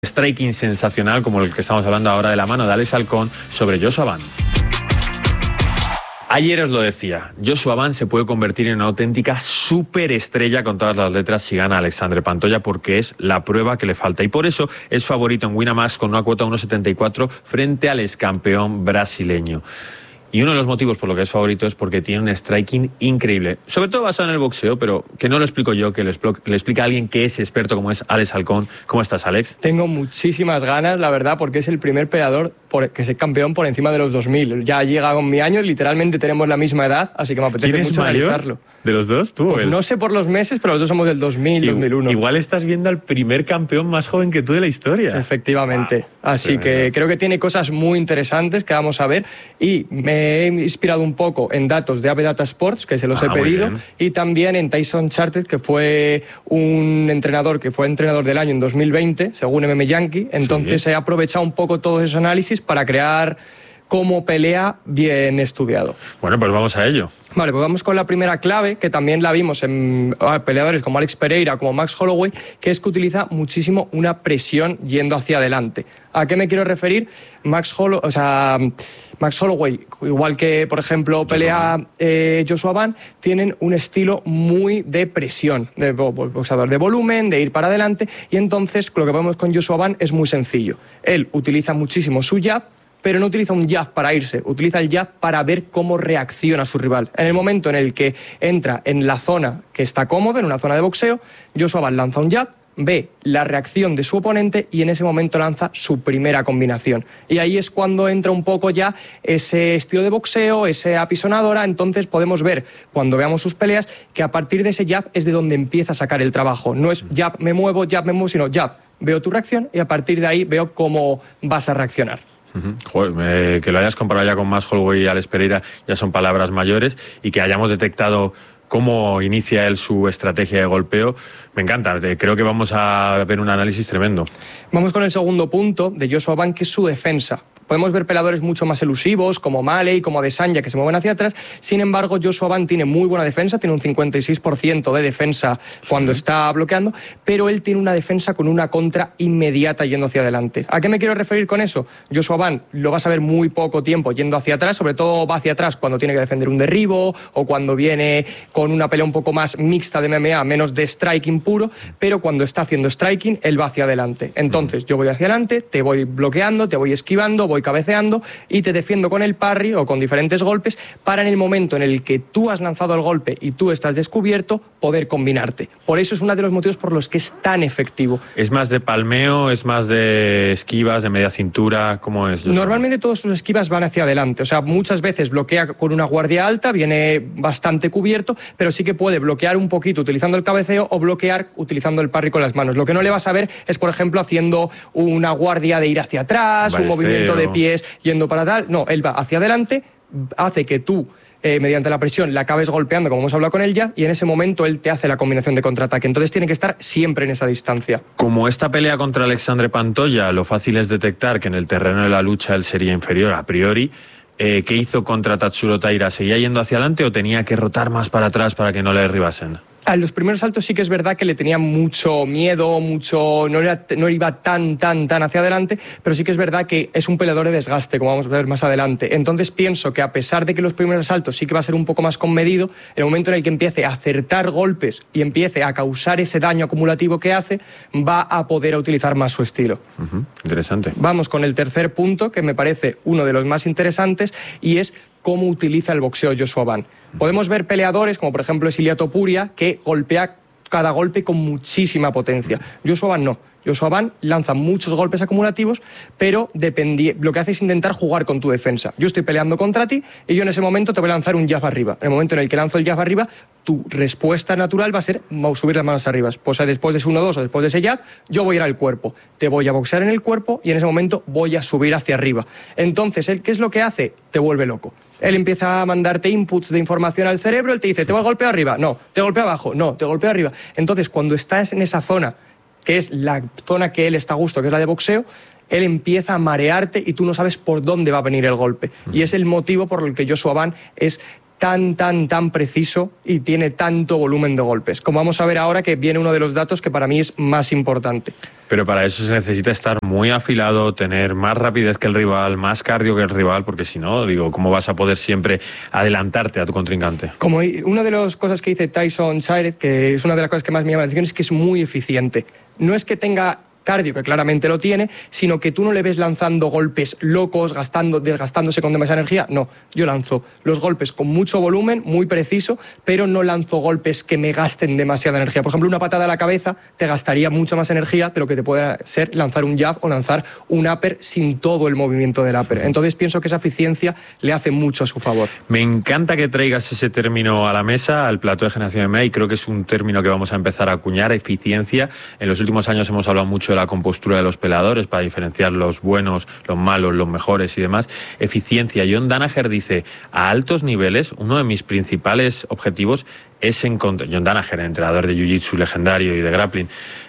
striking sensacional como el que estamos hablando ahora de la mano de Alex Halcón sobre Joshua Ban. Ayer os lo decía, Joshua Ban se puede convertir en una auténtica superestrella con todas las letras si gana Alexandre Pantoja, porque es la prueba que le falta y por eso es favorito en Winamax con una cuota 1,74 frente al excampeón brasileño. Y uno de los motivos por lo que es favorito es porque tiene un striking increíble, sobre todo basado en el boxeo, pero que no lo explico yo, que le explica a alguien que es experto como es Alex Halcón. ¿Cómo estás, Alex? Tengo muchísimas ganas, la verdad, porque es el primer peleador que es campeón por encima de los 2000. Ya llega con mi año, literalmente tenemos la misma edad, así que me apetece mucho analizarlo. ¿De los dos? ¿Tú? Pues no sé por los meses, pero los dos somos del 2000, 2001. Igual estás viendo al primer campeón más joven que tú de la historia. Efectivamente. Así que creo que tiene cosas muy interesantes que vamos a ver. Y me he inspirado un poco en datos de AB Data Sports, que se los he pedido, y también en Tyson Chartered, que fue un entrenador que fue entrenador del año en 2020, según MM Yankee. Entonces he aprovechado un poco todos esos análisis para crear cómo pelea bien estudiado. Bueno, pues vamos a ello. Vale, pues vamos con la primera clave, que también la vimos en peleadores como Alex Pereira, como Max Holloway, que es que utiliza muchísimo una presión yendo hacia adelante. ¿A qué me quiero referir? Max Holloway, igual que, por ejemplo, pelea Joshua Ban, tienen un estilo muy de presión, de boxeador de volumen, de ir para adelante, y entonces lo que vemos con Joshua Ban es muy sencillo. Él utiliza muchísimo su jab, pero no utiliza un jab para irse, utiliza el jab para ver cómo reacciona su rival. En el momento en el que entra en la zona que está cómodo, en una zona de boxeo, Joshua Ban lanza un jab, ve la reacción de su oponente y en ese momento lanza su primera combinación. Y ahí es cuando entra un poco ya ese estilo de boxeo, esa apisonadora. Entonces podemos ver, cuando veamos sus peleas, que a partir de ese jab es de donde empieza a sacar el trabajo. No es jab, me muevo, sino jab, veo tu reacción y a partir de ahí veo cómo vas a reaccionar. Joder, que lo hayas comparado ya con Max Holloway y Alex Pereira ya son palabras mayores, y que hayamos detectado cómo inicia él su estrategia de golpeo, me encanta. Creo que vamos a ver un análisis tremendo. Vamos con el segundo punto de Joshua Ban, que es su defensa. Podemos ver peleadores mucho más elusivos, como Malley, como Adesanya, que se mueven hacia atrás. Sin embargo, Joshua Ban tiene muy buena defensa, tiene un 56% de defensa cuando está bloqueando, pero él tiene una defensa con una contra inmediata yendo hacia adelante. ¿A qué me quiero referir con eso? Joshua Ban lo vas a ver muy poco tiempo yendo hacia atrás, sobre todo va hacia atrás cuando tiene que defender un derribo o cuando viene con una pelea un poco más mixta de MMA, menos de striking puro, pero cuando está haciendo striking, él va hacia adelante. Entonces, yo voy hacia adelante, te voy bloqueando, te voy esquivando, voy cabeceando y te defiendo con el parry o con diferentes golpes para en el momento en el que tú has lanzado el golpe y tú estás descubierto, poder combinarte. Por eso es uno de los motivos por los que es tan efectivo. ¿Es más de palmeo, es más de esquivas, de media cintura? ¿Cómo es? Normalmente todos sus esquivas van hacia adelante, o sea, muchas veces bloquea con una guardia alta, viene bastante cubierto, pero sí que puede bloquear un poquito utilizando el cabeceo o bloquear utilizando el parry con las manos. Lo que no le vas a ver es, por ejemplo, haciendo una guardia de ir hacia atrás, un movimiento de pies yendo para tal. No, él va hacia adelante, hace que tú mediante la presión la acabes golpeando, como hemos hablado con él ya, y en ese momento él te hace la combinación de contraataque. Entonces tiene que estar siempre en esa distancia. Como esta pelea contra Alexandre Pantoja, lo fácil es detectar que en el terreno de la lucha él sería inferior a priori. ¿Qué hizo contra Tatsuro Taira? ¿Seguía yendo hacia adelante o tenía que rotar más para atrás para que no le derribasen? A los primeros saltos sí que es verdad que le tenía mucho miedo, no iba tan hacia adelante, pero sí que es verdad que es un peleador de desgaste, como vamos a ver más adelante. Entonces pienso que a pesar de que los primeros saltos sí que va a ser un poco más conmedido, en el momento en el que empiece a acertar golpes y empiece a causar ese daño acumulativo que hace, va a poder utilizar más su estilo. Interesante. Vamos con el tercer punto, que me parece uno de los más interesantes, y es cómo utiliza el boxeo Joshua Ban. Podemos ver peleadores como por ejemplo Ilia Topuria, que golpea cada golpe con muchísima potencia. Joshua Ban no. Joshua Ban lanza muchos golpes acumulativos, pero lo que hace es intentar jugar con tu defensa. Yo estoy peleando contra ti y yo en ese momento te voy a lanzar un jab arriba. En el momento en el que lanzo el jab arriba, tu respuesta natural va a ser subir las manos arriba. Pues después de ese 1-2 o después de ese jab, yo voy a ir al cuerpo. Te voy a boxear en el cuerpo y en ese momento voy a subir hacia arriba. Entonces, ¿qué es lo que hace? Te vuelve loco. Él empieza a mandarte inputs de información al cerebro, él te dice, ¿te voy a golpear arriba? No. ¿Te golpeo abajo? No. ¿Te golpeo arriba? Entonces, cuando estás en esa zona, que es la zona que él está a gusto, que es la de boxeo, él empieza a marearte y tú no sabes por dónde va a venir el golpe. Y es el motivo por el que Joshua Ban es tan preciso y tiene tanto volumen de golpes. Como vamos a ver ahora, que viene uno de los datos que para mí es más importante. Pero para eso se necesita estar muy afilado, tener más rapidez que el rival, más cardio que el rival, porque si no, ¿cómo vas a poder siempre adelantarte a tu contrincante? Como una de las cosas que dice Tyson Chired, que es una de las cosas que más me llama la atención, es que es muy eficiente. No es que tenga cardio, que claramente lo tiene, sino que tú no le ves lanzando golpes locos, desgastándose con demasiada energía. No, yo lanzo los golpes con mucho volumen, muy preciso, pero no lanzo golpes que me gasten demasiada energía. Por ejemplo, una patada a la cabeza te gastaría mucha más energía de lo que te puede ser lanzar un jab o lanzar un upper sin todo el movimiento del upper. Entonces pienso que esa eficiencia le hace mucho a su favor. Me encanta que traigas ese término a la mesa, al plató de Generación MMA, y creo que es un término que vamos a empezar a acuñar, eficiencia. En los últimos años hemos hablado mucho de la compostura de los peleadores para diferenciar los buenos, los malos, los mejores y demás. Eficiencia. John Danaher dice, a altos niveles, uno de mis principales objetivos es encontrar, John Danaher, entrenador de Jiu-Jitsu legendario y de grappling,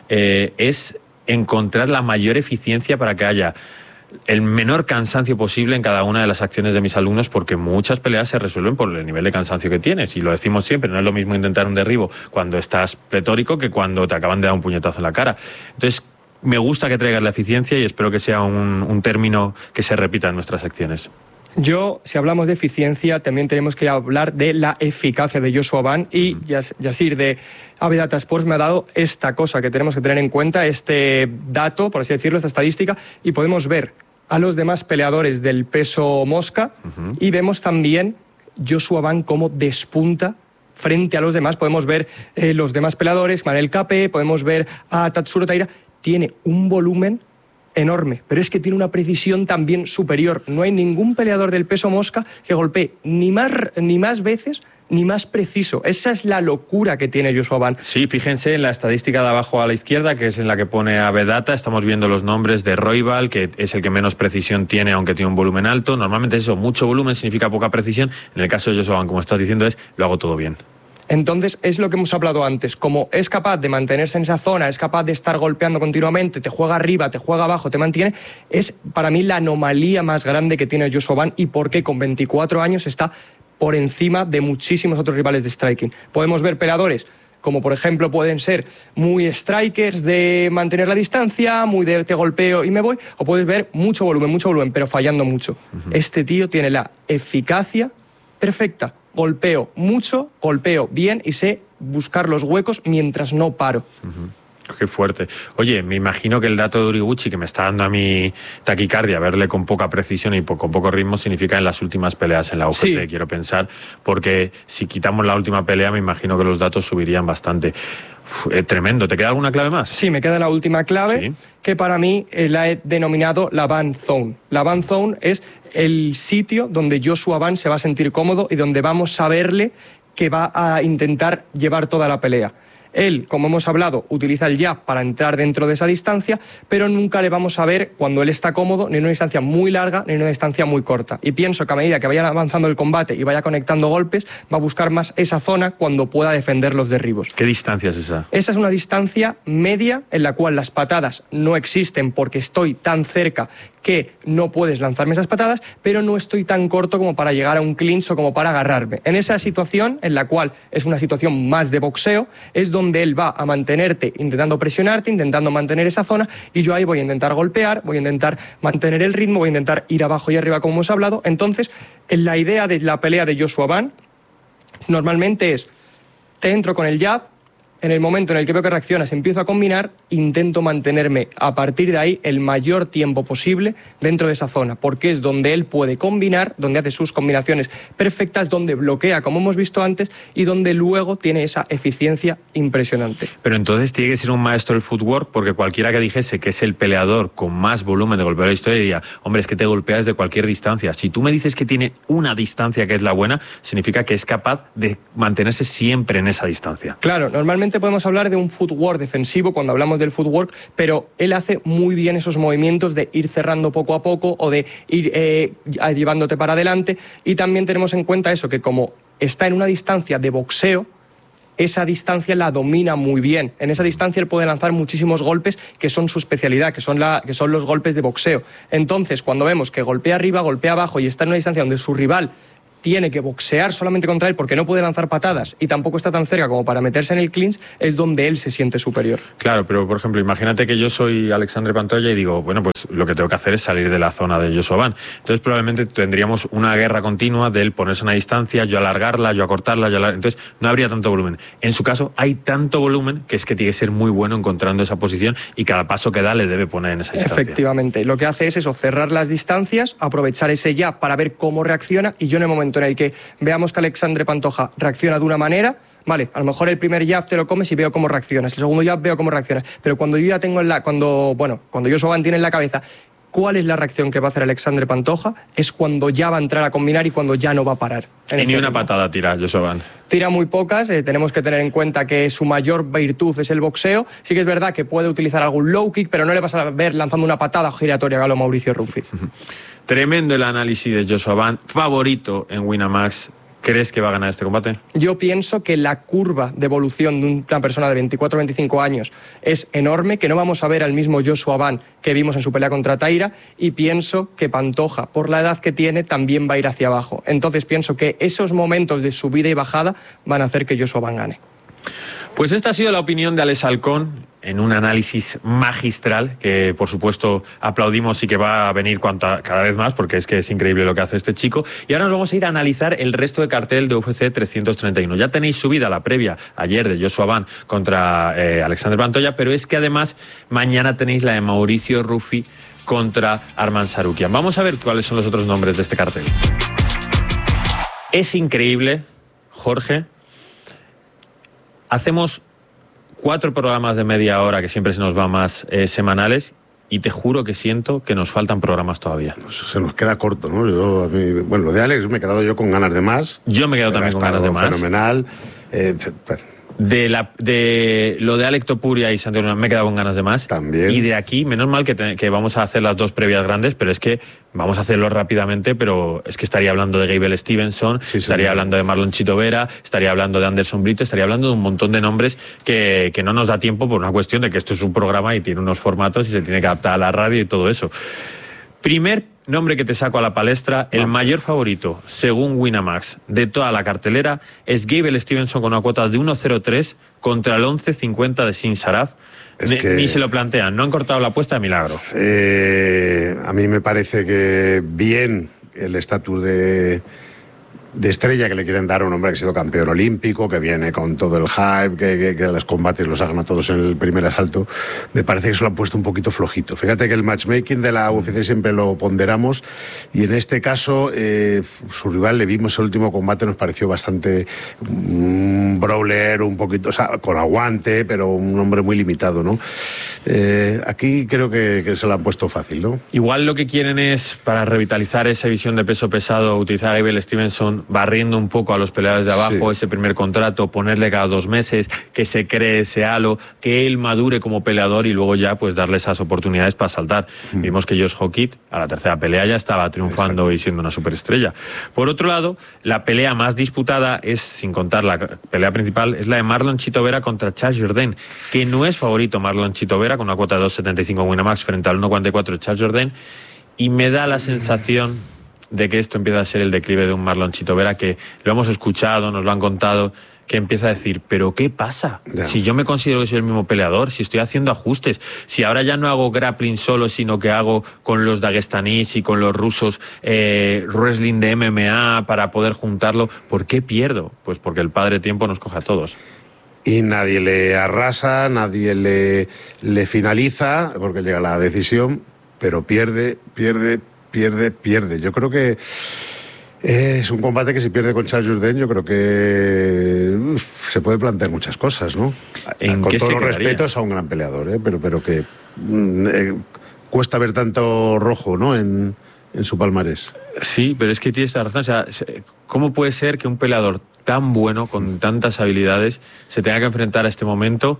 es encontrar la mayor eficiencia para que haya el menor cansancio posible en cada una de las acciones de mis alumnos, porque muchas peleas se resuelven por el nivel de cansancio que tienes, y lo decimos siempre, no es lo mismo intentar un derribo cuando estás pletórico que cuando te acaban de dar un puñetazo en la cara. Entonces, me gusta que traigas la eficiencia y espero que sea un término que se repita en nuestras acciones. Yo, si hablamos de eficiencia, también tenemos que hablar de la eficacia de Joshua Ban, y Yasir de Avedata Sports me ha dado esta cosa que tenemos que tener en cuenta, este dato, por así decirlo, esta estadística, y podemos ver a los demás peleadores del peso mosca y vemos también Joshua Ban cómo despunta frente a los demás. Podemos ver los demás peleadores, Manel Kape, podemos ver a Tatsuro Taira. Tiene un volumen enorme, pero es que tiene una precisión también superior. No hay ningún peleador del peso mosca que golpee ni más veces ni más preciso. Esa es la locura que tiene Joshua Ban. Sí, fíjense en la estadística de abajo a la izquierda, que es en la que pone Avedata. Estamos viendo los nombres de Royval, que es el que menos precisión tiene, aunque tiene un volumen alto. Normalmente eso, mucho volumen significa poca precisión. En el caso de Joshua Ban, como estás diciendo, lo hago todo bien. Entonces, es lo que hemos hablado antes. Como es capaz de mantenerse en esa zona, es capaz de estar golpeando continuamente, te juega arriba, te juega abajo, te mantiene, es para mí la anomalía más grande que tiene Joshua Ban, y por qué con 24 años está por encima de muchísimos otros rivales de striking. Podemos ver peleadores como por ejemplo pueden ser muy strikers de mantener la distancia, muy de te golpeo y me voy, o puedes ver mucho volumen, pero fallando mucho. Este tío tiene la eficacia perfecta. Golpeo mucho, golpeo bien y sé buscar los huecos mientras no paro. Qué fuerte. Oye, me imagino que el dato de Horiguchi, que me está dando a mi taquicardia, verle con poca precisión y con poco ritmo, significa en las últimas peleas en la UFC, sí. Quiero pensar, porque si quitamos la última pelea, me imagino que los datos subirían bastante. Tremendo. ¿Te queda alguna clave más? Sí, me queda la última clave, sí, que para mí la he denominado la Ban Zone. La Ban Zone es el sitio donde Joshua Ban se va a sentir cómodo y donde vamos a verle que va a intentar llevar toda la pelea. Él, como hemos hablado, utiliza el jab para entrar dentro de esa distancia, pero nunca le vamos a ver cuando él está cómodo ni en una distancia muy larga ni en una distancia muy corta. Y pienso que a medida que vaya avanzando el combate y vaya conectando golpes, va a buscar más esa zona cuando pueda defender los derribos. ¿Qué distancia es esa? Esa es una distancia media en la cual las patadas no existen porque estoy tan cerca que no puedes lanzarme esas patadas, pero no estoy tan corto como para llegar a un clinch o como para agarrarme. En esa situación, en la cual es una situación más de boxeo, es donde él va a mantenerte, intentando presionarte, intentando mantener esa zona, y yo ahí voy a intentar golpear, voy a intentar mantener el ritmo, voy a intentar ir abajo y arriba como hemos hablado. Entonces, la idea de la pelea de Joshua Ban normalmente es, te entro con el jab, en el momento en el que veo que reaccionas, empiezo a combinar, intento mantenerme a partir de ahí el mayor tiempo posible dentro de esa zona, porque es donde él puede combinar, donde hace sus combinaciones perfectas, donde bloquea, como hemos visto antes, y donde luego tiene esa eficiencia impresionante. Pero entonces tiene que ser un maestro del footwork, porque cualquiera que dijese que es el peleador con más volumen de golpeo de la historia diría, hombre, es que te golpeas de cualquier distancia. Si tú me dices que tiene una distancia que es la buena, significa que es capaz de mantenerse siempre en esa distancia. Claro, normalmente podemos hablar de un footwork defensivo cuando hablamos del footwork, pero él hace muy bien esos movimientos de ir cerrando poco a poco o de ir llevándote para adelante, y también tenemos en cuenta eso, que como está en una distancia de boxeo, esa distancia la domina muy bien. En esa distancia él puede lanzar muchísimos golpes que son su especialidad, que son los golpes de boxeo. Entonces, cuando vemos que golpea arriba, golpea abajo y está en una distancia donde su rival tiene que boxear solamente contra él porque no puede lanzar patadas y tampoco está tan cerca como para meterse en el clinch, es donde él se siente superior. Claro, pero por ejemplo, imagínate que yo soy Alexandre Pantoja y digo, bueno, pues lo que tengo que hacer es salir de la zona de Joshua Ban. Entonces probablemente tendríamos una guerra continua de él ponerse a una distancia, yo alargarla, yo acortarla, entonces no habría tanto volumen. En su caso hay tanto volumen que es que tiene que ser muy bueno encontrando esa posición y cada paso que da le debe poner en esa distancia. Efectivamente, lo que hace es eso, cerrar las distancias, aprovechar ese jab para ver cómo reacciona, y yo en el momento en el que veamos que Alexandre Pantoja reacciona de una manera, vale, a lo mejor el primer jab te lo comes y veo cómo reaccionas, el segundo jab veo cómo reaccionas, pero cuando yo ya tengo cuando Joshua Ban tiene en la cabeza cuál es la reacción que va a hacer Alexandre Pantoja, es cuando ya va a entrar a combinar y cuando ya no va a parar. Y ni una patada tira Joshua Ban. Tira muy pocas, tenemos que tener en cuenta que su mayor virtud es el boxeo. Sí que es verdad que puede utilizar algún low kick, pero no le vas a ver lanzando una patada giratoria a lo Mauricio Ruffi. Tremendo el análisis de Joshua Ban, favorito en Winamax. ¿Crees que va a ganar este combate? Yo pienso que la curva de evolución de una persona de 24 o 25 años es enorme, que no vamos a ver al mismo Joshua Ban que vimos en su pelea contra Taira, y pienso que Pantoja, por la edad que tiene, también va a ir hacia abajo. Entonces pienso que esos momentos de subida y bajada van a hacer que Joshua Ban gane. Pues esta ha sido la opinión de Alex Halcón en un análisis magistral que, por supuesto, aplaudimos y que va a venir cada vez más porque es que es increíble lo que hace este chico. Y ahora nos vamos a ir a analizar el resto de cartel de UFC 331. Ya tenéis subida la previa ayer de Joshua Ban contra Alexandre Pantoja, pero es que además mañana tenéis la de Mauricio Ruffi contra Arman Tsarukyan. Vamos a ver cuáles son los otros nombres de este cartel. Es increíble, Jorge. Hacemos 4 programas de media hora, que siempre se nos va más, semanales, y te juro que siento que nos faltan programas todavía. Se nos queda corto, ¿no? Lo de Alex me he quedado yo con ganas de más. Yo me he quedado también con ganas de más. Fenomenal. De lo de Alec Topuria y Santiago me he quedado con ganas de más. También. Y de aquí, menos mal que vamos a hacer las 2 previas grandes, pero es que vamos a hacerlo rápidamente, pero es que estaría hablando de Gable Stevenson, estaría hablando de Marlon Chito Vera, estaría hablando de Anderson Brito, estaría hablando de un montón de nombres que no nos da tiempo por una cuestión de que esto es un programa y tiene unos formatos y se tiene que adaptar a la radio y todo eso. Primer nombre que te saco a la palestra, el mayor favorito, según Winamax, de toda la cartelera, es Gable Stevenson con una cuota de 1.03 contra el 11.50 de Sin Saraf. Ni se lo plantean, no han cortado la apuesta de milagro. A mí me parece que bien el estatus de estrella que le quieren dar a un hombre que ha sido campeón olímpico, que viene con todo el hype, que los combates los hagan a todos en el primer asalto. Me parece que se lo han puesto un poquito flojito. Fíjate que el matchmaking de la UFC siempre lo ponderamos, y en este caso su rival, le vimos el último combate, nos pareció bastante un brawler, un poquito, o sea, con aguante, pero un hombre muy limitado, ¿no? Aquí creo que se lo han puesto fácil, ¿no? Igual lo que quieren es, para revitalizar esa visión de peso pesado, utilizar a Gable Stevenson barriendo un poco a los peleadores de abajo, ese primer contrato, ponerle cada 2 meses, que se cree ese halo, que él madure como peleador y luego ya pues darle esas oportunidades para saltar. Vimos que Josh Hockett a la tercera pelea ya estaba triunfando y siendo una superestrella. Por otro lado, la pelea más disputada es, sin contar la pelea principal, es la de Marlon Chito Vera contra Charles Jourdain, que no es favorito Marlon Chito Vera con una cuota de 2.75 en Winamax frente al 1.44 de Charles Jourdain, y me da la sensación de que esto empieza a ser el declive de un Marlon Chito Vera, que lo hemos escuchado, nos lo han contado, que empieza a decir, ¿pero qué pasa? Ya. Si yo me considero que soy el mismo peleador, si estoy haciendo ajustes, si ahora ya no hago grappling solo, sino que hago con los daguestanís y con los rusos wrestling de MMA para poder juntarlo, ¿por qué pierdo? Pues porque el padre tiempo nos coge a todos. Y nadie le arrasa, nadie le finaliza, porque llega la decisión, pero pierde. Yo creo que es un combate que, si pierde con Charles Jourdain, yo creo que se puede plantear muchas cosas, ¿no? Con todos los respetos a un gran peleador, pero que cuesta ver tanto rojo, ¿no?, en su palmarés. Sí, pero es que tienes la razón. O sea, ¿cómo puede ser que un peleador tan bueno, con tantas habilidades, se tenga que enfrentar a este momento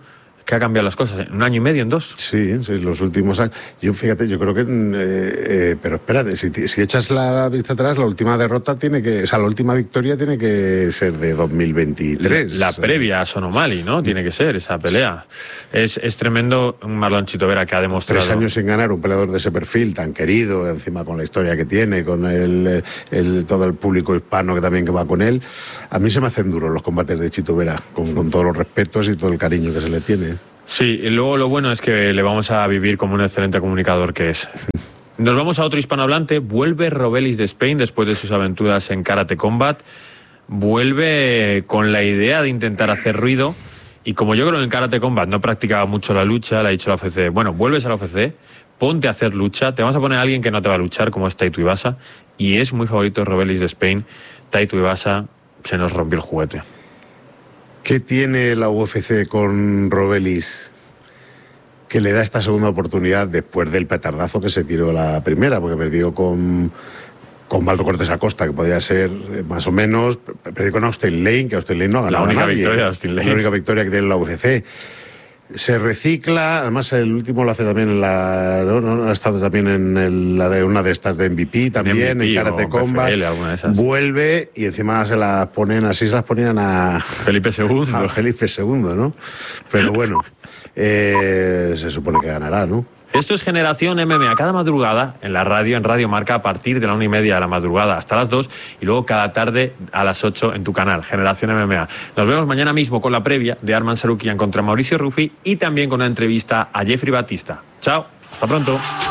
que ha cambiado las cosas en 1 año y medio, en 2. Sí, los últimos años. Yo, fíjate, yo creo que... pero espérate, si echas la vista atrás, la última derrota la última victoria tiene que ser de 2023. La previa a Sonomali, ¿no? Tiene que ser esa pelea. Es tremendo un Marlon Chito Vera que ha demostrado... 3 años sin ganar, un peleador de ese perfil tan querido, encima con la historia que tiene, con todo el público hispano que también va con él. A mí se me hacen duros los combates de Chito Vera, con todos los respetos y todo el cariño que se le tiene. Sí, y luego lo bueno es que le vamos a vivir como un excelente comunicador que es. Nos vamos a otro hispanohablante. Vuelve Robelis de Spain después de sus aventuras en Karate Combat. Vuelve con la idea de intentar hacer ruido. Y como yo creo que en Karate Combat no practicaba mucho la lucha, le ha dicho a la UFC, bueno, vuelves a la UFC, ponte a hacer lucha, te vamos a poner a alguien que no te va a luchar, como es Taito Ibasa. Y es muy favorito Robelis de Spain. Taito Ibasa se nos rompió el juguete. ¿Qué tiene la UFC con Robelis que le da esta segunda oportunidad después del petardazo que se tiró la primera? Porque perdió con Baldo Cortés Acosta, que podía ser más o menos. Perdió con Austin Lane, que Austin Lane no ha ganado. La única nadie, victoria de Austin Lane. La única victoria que tiene la UFC. Se recicla, además el último lo hace también en ha estado también en la de una de estas de MVP también, en Karate Combat. Vuelve y encima se las ponen a Felipe II. A Felipe II, ¿no? Pero bueno, se supone que ganará, ¿no? Esto es Generación MMA, cada madrugada en la radio, en Radio Marca, a partir de la 1:30 de la madrugada hasta las 2 y luego cada tarde a las 8 en tu canal, Generación MMA. Nos vemos mañana mismo con la previa de Arman Sarukian contra Mauricio Ruffi y también con una entrevista a Jeffrey Batista. Chao, hasta pronto.